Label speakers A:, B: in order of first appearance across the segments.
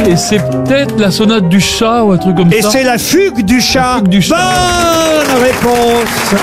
A: Et c'est peut-être la sonate du chat ou un truc comme
B: Et
A: ça.
B: c'est la fugue du chat.
A: fugue du chat.
B: Bonne réponse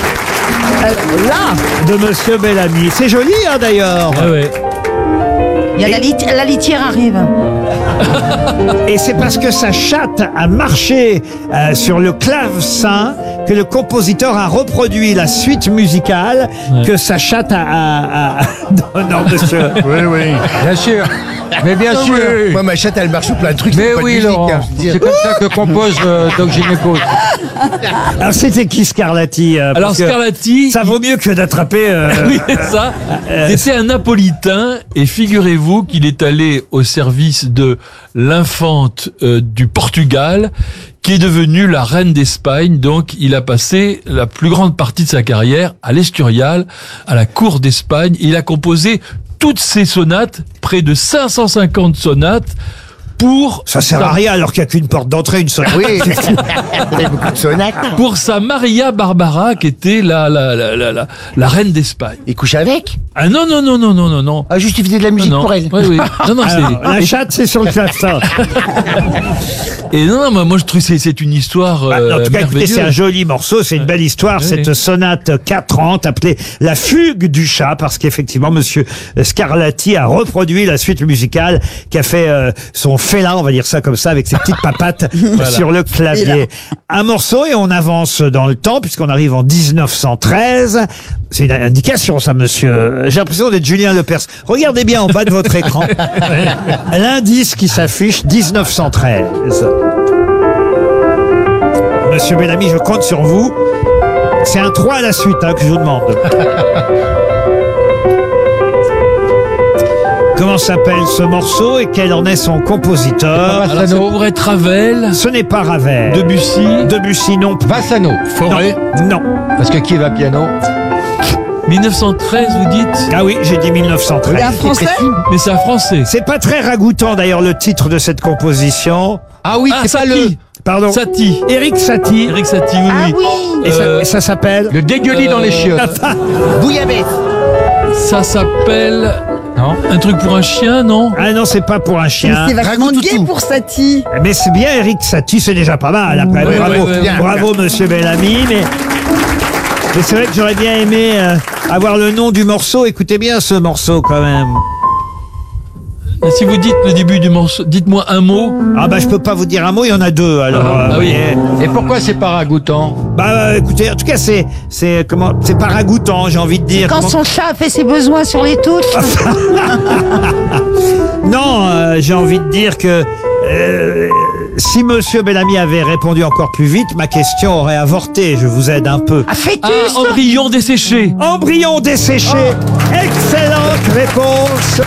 B: de Monsieur Bellamy. C'est joli, hein, d'ailleurs.
A: Ah ouais.
C: Il y a la litière arrive.
B: Et c'est parce que sa chatte a marché sur le clavecin que le compositeur a reproduit la suite musicale que sa chatte a... Non, monsieur.
D: Oui.
E: Bien sûr. Mais bien sûr.
D: Moi, ma chatte, elle marche sur plein de trucs.
E: Mais
D: c'est pas de
E: oui,
D: musique,
E: Laurent.
D: hein, je veux dire.
E: C'est comme ça que compose Doc Gynéco.
B: Alors, c'était qui Scarlatti
A: Alors
B: parce que
A: Scarlatti,
B: ça vaut mieux que d'attraper...
A: oui, c'est ça. C'était un Napolitain et figurez-vous qu'il est allé au service de l'infante du Portugal qui est devenue la reine d'Espagne. Donc il a passé la plus grande partie de sa carrière à l'Escurial, à la cour d'Espagne. Il a composé toutes ses sonates, près de 550 sonates pour
B: Ça sert à rien alors qu'il n'y a qu'une porte d'entrée, une seule.
D: Oui, il y a beaucoup de sonates.
A: pour sa Maria Barbara qui était la reine d'Espagne.
D: Il couche avec.
A: Ah non.
D: Ah, juste, il faisait de la musique
A: Non.
D: pour elle.
A: Oui. Non,
B: Alors,
A: c'est...
B: la chatte, c'est sur le clavecin.
A: Et non, moi je trouve que c'est une histoire
B: En tout cas, écoutez,
A: merveilleuse.
B: c'est un joli morceau, c'est une belle histoire,
A: Oui,
B: cette
A: oui.
B: sonate 4/30 appelée La fugue du chat, parce qu'effectivement, monsieur Scarlatti a reproduit la suite musicale qui a fait son félin, on va dire ça comme ça, avec ses petites papates sur le clavier. Un morceau et on avance dans le temps, puisqu'on arrive en 1913. C'est une indication, ça, monsieur. J'ai l'impression d'être Julien Lepers. Regardez bien en bas de votre écran. L'indice qui s'affiche, 1913. Monsieur Bellamy, je compte sur vous. C'est un 3 à la suite que je vous demande. Comment s'appelle ce morceau et quel en est son compositeur?
A: Alors ça pourrait être Ravel,
B: Ce n'est pas Ravel.
A: Debussy,
B: Debussy non plus.
E: Bassano.
A: Forêt.
B: Non.
E: Parce que qui va piano?
A: 1913 vous dites?
B: Ah oui, j'ai dit 1913.
C: Un français?
A: Mais c'est un français.
B: C'est pas très ragoûtant d'ailleurs le titre de cette composition.
E: Ah oui,
A: Ah,
E: c'est pas
A: Satie.
B: Pardon.
A: Satie.
B: Éric Satie.
A: Eric Satie, oui,
C: Ah
A: oui.
C: oui.
B: Et ça s'appelle
E: le dégueulis dans les chiottes.
D: Bouillabaisse.
A: Ça s'appelle
E: Non.
A: un truc pour un chien, non?
B: Ah non, c'est pas pour un
C: Mais
B: chien.
C: c'est vachement
D: Ragout
C: gay
D: toutou.
C: pour Satie.
B: Mais c'est bien Éric Satie, c'est déjà pas mal. Après.
D: Oui,
B: Bravo,
D: oui, bien,
B: bravo monsieur Bellamy. Mais c'est vrai que j'aurais bien aimé avoir le nom du morceau. Écoutez bien ce morceau quand même.
A: Et si vous dites le début du morceau, dites-moi un mot.
B: Ah bah je peux pas vous dire un mot, il y en a deux. Alors
A: Ah oui.
B: voyez.
E: Et pourquoi c'est pas ragoûtant?
B: Écoutez, en tout cas c'est pas ragoûtant, j'ai envie de dire.
C: Quand son chat a fait ses besoins sur les touches.
B: Non, j'ai envie de dire que si monsieur Bellamy avait répondu encore plus vite, ma question aurait avorté. Je vous aide un peu.
C: Ah, fœtus.
A: Ah, embryon desséché.
B: Embryon desséché. Excellente réponse.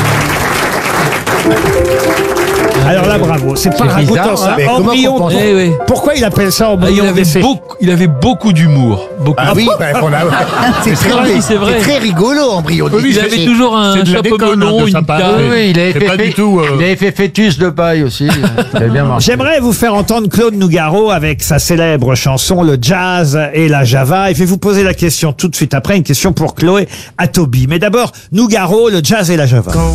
B: Alors là, bravo. C'est pas
E: C'est
B: ragoûtant
E: bizarre,
B: ça.
E: hein.
D: Mais comment
B: Embryon.
D: qu'on pense-
A: Eh oui.
B: Pourquoi il appelle ça
A: Ah,
B: embryon desséché?
A: il avait beaucoup d'humour. Beaucoup.
D: Ah oui, c'est
A: c'est vrai, c'est vrai.
D: très rigolo, embryon.
A: Il avait toujours un
F: c'est de la
A: chapeau
F: déconne,
A: melon,
F: de
A: une
F: sa part.
A: canne.
E: Oui, il avait
F: c'est
E: fait,
F: pas du tout,
E: il avait fait fœtus de paille aussi. Ça avait bien marché.
B: J'aimerais vous faire entendre Claude Nougaro avec sa célèbre chanson Le Jazz et la Java. Et je vais vous poser la question tout de suite après, une question pour Chloé Atobi. Mais d'abord, Nougaro, Le Jazz et la Java.